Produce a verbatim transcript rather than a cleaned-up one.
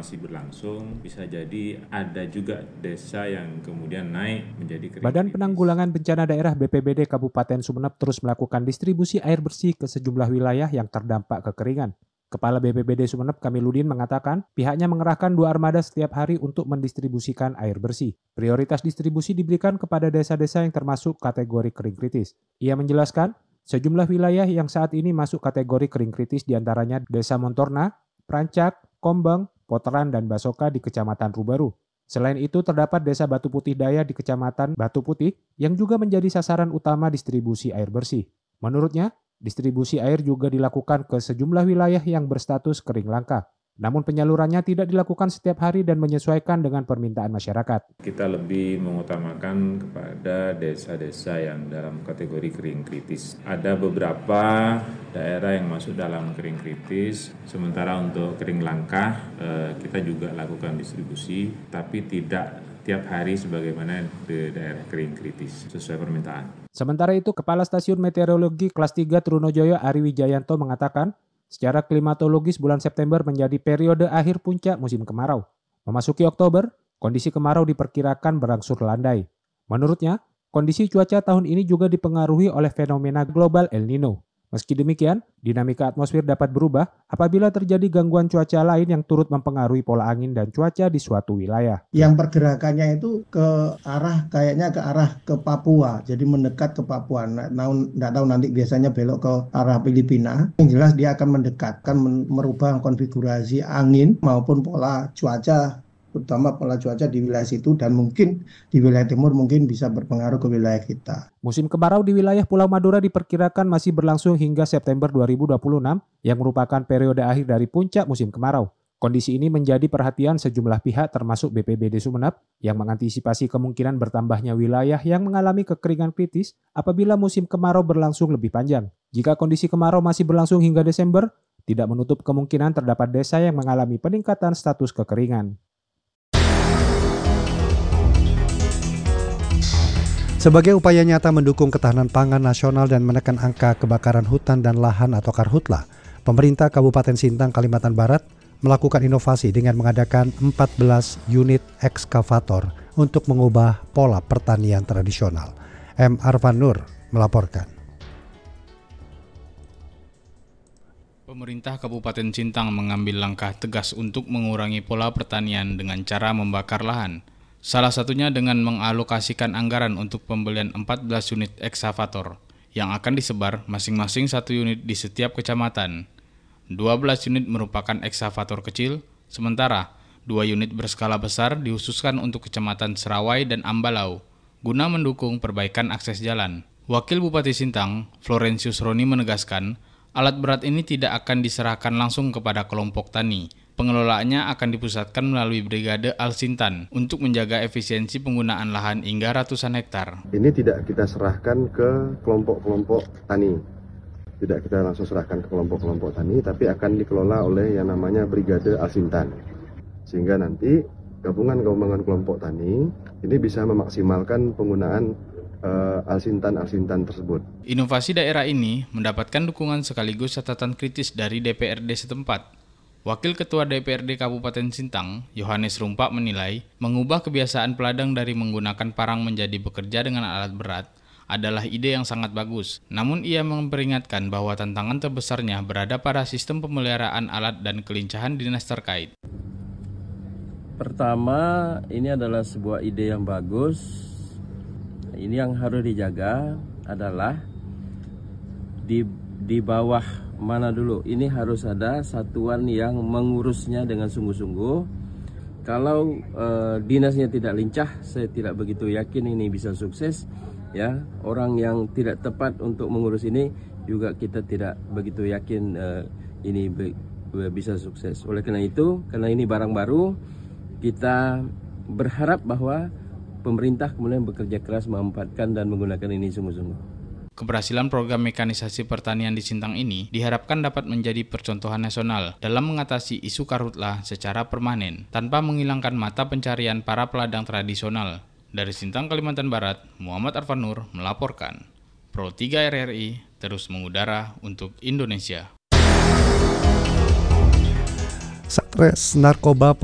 masih berlangsung, bisa jadi ada juga desa yang kemudian naik menjadi kering Badan kritis. Penanggulangan Bencana Daerah B P B D Kabupaten Sumeneb terus melakukan distribusi air bersih ke sejumlah wilayah yang terdampak kekeringan. Kepala B P B D Sumeneb Kamiludin mengatakan pihaknya mengerahkan dua armada setiap hari untuk mendistribusikan air bersih. Prioritas distribusi diberikan kepada desa-desa yang termasuk kategori kering kritis. Ia menjelaskan, sejumlah wilayah yang saat ini masuk kategori kering kritis diantaranya Desa Montorna, Prancak, Kombeng, Poteran, dan Basoka di Kecamatan Rubaru. Selain itu, terdapat Desa Batu Putih Daya di Kecamatan Batu Putih yang juga menjadi sasaran utama distribusi air bersih. Menurutnya, distribusi air juga dilakukan ke sejumlah wilayah yang berstatus kering langka. Namun penyalurannya tidak dilakukan setiap hari dan menyesuaikan dengan permintaan masyarakat. Kita lebih mengutamakan kepada desa-desa yang dalam kategori kering kritis. Ada beberapa daerah yang masuk dalam kering kritis, sementara untuk kering langka kita juga lakukan distribusi, tapi tidak tiap hari sebagaimana di daerah kering kritis sesuai permintaan. Sementara itu, Kepala Stasiun Meteorologi Kelas tiga Trunojoyo Ari Wijayanto mengatakan, secara klimatologis bulan September menjadi periode akhir puncak musim kemarau. Memasuki Oktober, kondisi kemarau diperkirakan berangsur landai. Menurutnya, kondisi cuaca tahun ini juga dipengaruhi oleh fenomena global El Nino. Meski demikian, dinamika atmosfer dapat berubah apabila terjadi gangguan cuaca lain yang turut mempengaruhi pola angin dan cuaca di suatu wilayah. Yang pergerakannya itu ke arah, kayaknya ke arah ke Papua, jadi mendekat ke Papua. Nah, nggak tahu nanti biasanya belok ke arah Filipina. Yang jelas dia akan mendekat, akan merubah konfigurasi angin maupun pola cuaca, terutama pola cuaca di wilayah situ, dan mungkin di wilayah timur mungkin bisa berpengaruh ke wilayah kita. Musim kemarau di wilayah Pulau Madura diperkirakan masih berlangsung hingga September dua ribu dua puluh enam yang merupakan periode akhir dari puncak musim kemarau. Kondisi ini menjadi perhatian sejumlah pihak termasuk B P B D Sumeneb yang mengantisipasi kemungkinan bertambahnya wilayah yang mengalami kekeringan kritis apabila musim kemarau berlangsung lebih panjang. Jika kondisi kemarau masih berlangsung hingga Desember, tidak menutup kemungkinan terdapat desa yang mengalami peningkatan status kekeringan. Sebagai upaya nyata mendukung ketahanan pangan nasional dan menekan angka kebakaran hutan dan lahan atau karhutla, pemerintah Kabupaten Sintang, Kalimantan Barat melakukan inovasi dengan mengadakan empat belas unit ekskavator untuk mengubah pola pertanian tradisional. M. Arfan Nur melaporkan. Pemerintah Kabupaten Sintang mengambil langkah tegas untuk mengurangi pola pertanian dengan cara membakar lahan. Salah satunya dengan mengalokasikan anggaran untuk pembelian empat belas unit ekskavator yang akan disebar masing-masing satu unit di setiap kecamatan. dua belas unit merupakan ekskavator kecil, sementara dua unit berskala besar dihususkan untuk kecamatan Serawai dan Ambalau, guna mendukung perbaikan akses jalan. Wakil Bupati Sintang, Florentius Roni menegaskan, alat berat ini tidak akan diserahkan langsung kepada kelompok tani. Pengelolaannya akan dipusatkan melalui Brigade Al-Sintan untuk menjaga efisiensi penggunaan lahan hingga ratusan hektar. Ini tidak kita serahkan ke kelompok-kelompok tani. Tidak kita langsung serahkan ke kelompok-kelompok tani, tapi akan dikelola oleh yang namanya Brigade Al-Sintan. Sehingga nanti gabungan-gabungan kelompok tani ini bisa memaksimalkan penggunaan uh, Al-Sintan-Al-Sintan tersebut. Inovasi daerah ini mendapatkan dukungan sekaligus catatan kritis dari D P R D setempat. Wakil Ketua D P R D Kabupaten Sintang, Yohanes Rumpak menilai, mengubah kebiasaan peladang dari menggunakan parang menjadi bekerja dengan alat berat adalah ide yang sangat bagus. Namun ia memperingatkan bahwa tantangan terbesarnya berada pada sistem pemeliharaan alat dan kelincahan dinas terkait. Pertama, ini adalah sebuah ide yang bagus. Ini yang harus dijaga adalah di, di bawah mana dulu, ini harus ada satuan yang mengurusnya dengan sungguh-sungguh. Kalau uh, dinasnya tidak lincah, saya tidak begitu yakin ini bisa sukses. Ya, orang yang tidak tepat untuk mengurus ini juga kita tidak begitu yakin uh, ini be bisa sukses. Oleh karena itu, karena ini barang baru, kita berharap bahwa pemerintah kemudian bekerja keras memanfaatkan dan menggunakan ini sungguh-sungguh. Keberhasilan program mekanisasi pertanian di Sintang ini diharapkan dapat menjadi percontohan nasional dalam mengatasi isu karhutla secara permanen, tanpa menghilangkan mata pencarian para peladang tradisional. Dari Sintang, Kalimantan Barat, Muhammad Arfan Nur melaporkan. Pro tiga R R I terus mengudara untuk Indonesia. Satres Narkoba